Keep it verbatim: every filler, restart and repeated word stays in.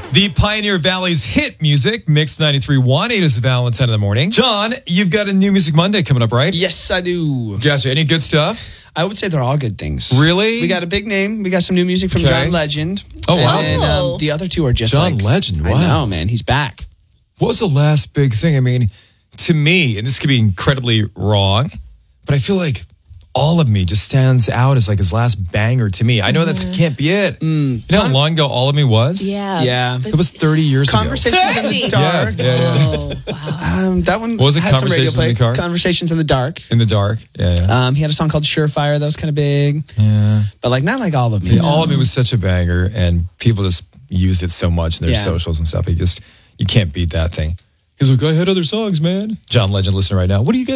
The Pioneer Valley's hit music, Mix ninety-three point one, eight is Valentine in the morning. John, you've got a new Music Monday coming up, right? Yes, I do. Gotcha. Any good stuff? I would say they're all good things. Really? We got a big name. We got some new music from Okay. John Legend. Oh, wow. And then, um, the other two are just John like... Legend, wow. I know, man. He's back. What was the last big thing? I mean, to me, and this could be incredibly wrong, but I feel like All of Me just stands out as like his last banger to me. I know that can't be it. Mm. You know how long ago All of Me was? Yeah. Yeah. It was thirty years Conversations ago. in the dark. Yeah, yeah, yeah. Oh, wow. Um, that one What was it, had some radio Conversations play. in the Car? Conversations in the Dark. In the dark. Yeah, yeah. Um, he had a song called Surefire that was kind of big. yeah. But like not like All of Me. Yeah, All of Me was such a banger, and people just used it so much in their Yeah. socials and stuff. You just, you can't beat that thing. He's like, I had other songs, man. John Legend, listen right now. What do you guys